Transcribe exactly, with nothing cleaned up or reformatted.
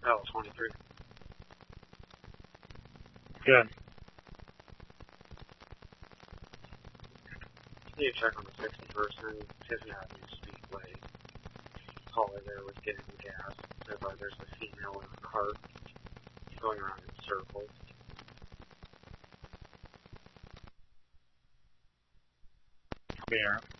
Oh, twenty-three. Good. You need to check on the sixty person. Fifth Avenue Speedway. Caller there was getting gas. So far, there's a female in a cart going around in circles. There.